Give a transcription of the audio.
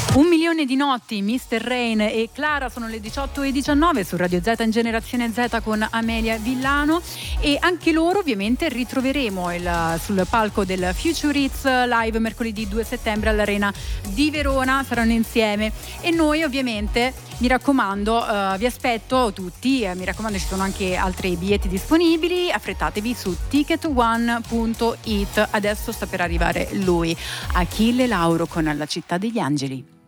1 milione di notti, Mr. Rain e Clara, sono le 18:19 su Radio Z in Generazione Z con Amelia Villano, e anche loro ovviamente ritroveremo sul palco del Future Hits Live mercoledì 2 settembre all'Arena di Verona, saranno insieme, e noi ovviamente, mi raccomando, vi aspetto tutti, mi raccomando, ci sono anche altri biglietti disponibili, affrettatevi su ticketone.it. Adesso sta per arrivare lui, Achille Lauro con La città degli angeli.